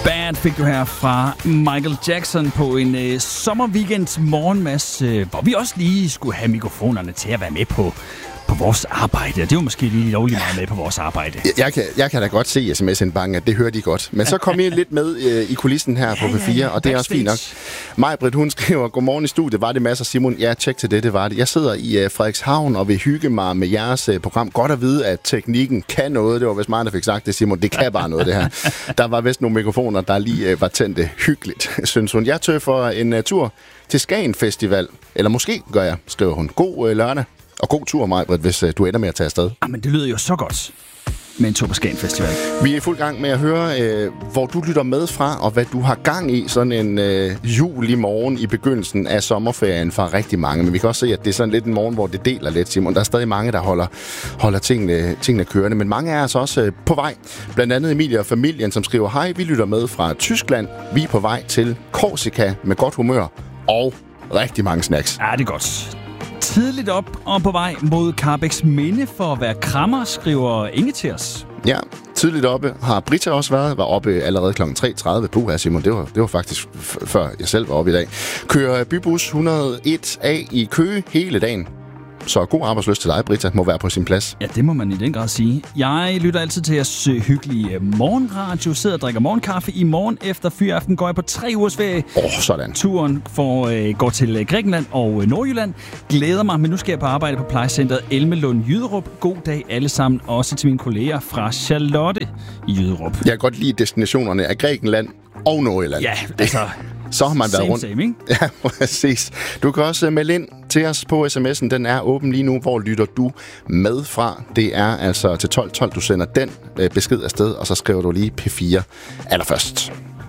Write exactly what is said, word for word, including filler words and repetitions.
Bad fik du her fra Michael Jackson på en øh, sommerweekend morgenmasse, øh, hvor vi også lige skulle have mikrofonerne til at være med på, på vores arbejde. Det var måske lige lovligt meget med på vores arbejde. Jeg, jeg, kan, jeg kan da godt se i sms-indbanken, at det hører de godt. Men så kom I lidt med øh, i kulissen her på ja, P fire, ja, ja. og det er også fint nok. Maj-Britt, hun skriver, godmorgen i studiet, var det masser? Simon, ja, tjek til det, det var det. Jeg sidder i øh, Frederikshavn og vil hygge mig med jeres øh, program. Godt at vide, at teknikken kan noget. Det var vist meget, der fik sagt det, Simon. Det kan bare noget, det her. Der var vist nogle mikrofoner, der lige øh, var tændte hyggeligt, synes hun. Jeg tøffer en uh, tur til Skagen Festival. Eller måske gør jeg, skriver hun. God øh, lørdag. Og god tur, Maj-Britt, hvis øh, du ender med at tage afsted. Jamen, det lyder jo så godt med en tur på Skagen Festival. Vi er i fuld gang med at høre, øh, hvor du lytter med fra, og hvad du har gang i sådan en øh, juli morgen i begyndelsen af sommerferien for rigtig mange. Men vi kan også se, at det er sådan lidt en morgen, hvor det deler lidt, Simon. Der er stadig mange, der holder, holder tingene, tingene kørende. Men mange er altså også øh, på vej. Blandt andet Emilie og familien, som skriver, hej, vi lytter med fra Tyskland. Vi er på vej til Korsika med godt humør og rigtig mange snacks. Ja, det er godt. Tidligt op og på vej mod Karrebæks Minde for at være krammer, skriver Inge til os. Ja, tidligt oppe har Britta også været. Var oppe allerede klokken tre tredive. Puh, Simon, det var, det var faktisk f- før jeg selv var oppe i dag. Kører bybus et hundrede og en A i Køge hele dagen. Så god arbejdslyst til dig, Britta, må være på sin plads. Ja, det må man i den grad sige. Jeg lytter altid til jeres hyggelige morgenradio, sidder og drikker morgenkaffe. I morgen efter fyraften går jeg på tre ugers ferie. Åh, oh, sådan. Turen for, øh, går til Grækenland og Nordjylland. Glæder mig, men nu skal jeg på arbejde på plejecentret Elmelund Jyderup. God dag alle sammen, også til mine kolleger fra Charlotte i Jyderup. Jeg kan godt lide destinationerne af Grækenland og Nordjylland. Ja, altså... Så har man same, været rundt. Same, ikke? Ja, præcis. Du kan også melde ind til os på sms'en. Den er åben lige nu. Hvor lytter du med fra? Det er altså til tolv tolv, du sender den besked afsted, og så skriver du lige P fire allerførst.